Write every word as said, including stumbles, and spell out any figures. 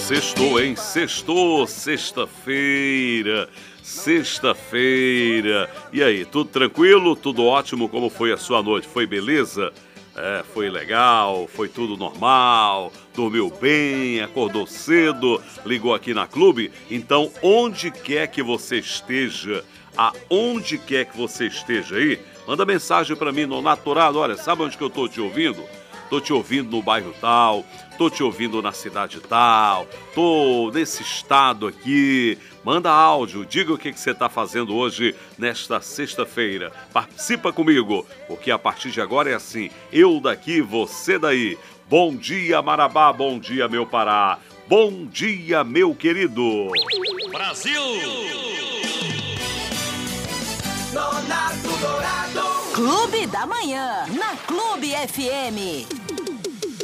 Sextou, hein? Sextou, sexta-feira, sexta-feira. E aí, tudo tranquilo? Tudo ótimo? Como foi a sua noite? Foi beleza? É, foi legal, foi tudo normal, dormiu bem, acordou cedo, ligou aqui na Clube? Então, onde quer que você esteja, aonde quer que você esteja aí, manda mensagem pra mim no Naturado. Olha, sabe onde que eu tô te ouvindo? Tô te ouvindo no bairro tal, tô te ouvindo na cidade tal, tô nesse estado aqui. Manda áudio, diga o que que você está fazendo hoje, nesta sexta-feira. Participa comigo, porque a partir de agora é assim, eu daqui, você daí. Bom dia, Marabá, bom dia, meu Pará. Bom dia, meu querido. Brasil! Dourado. Clube da Manhã, na Clube F M.